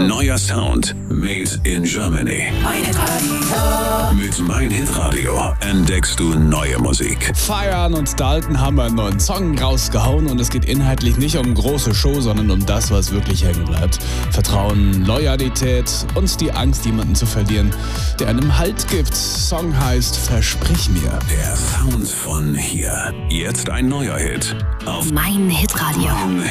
Neuer Sound made in Germany. Mein Hitradio. Mit Mein Hitradio entdeckst du neue Musik. Feiern und Dalton haben einen neuen Song rausgehauen und es geht inhaltlich nicht um große Show, sondern um das, was wirklich hängen bleibt. Vertrauen, Loyalität und die Angst, jemanden zu verlieren, der einem Halt gibt. Song heißt Versprich mir. Der Sound von hier. Jetzt ein neuer Hit auf Mein Hitradio.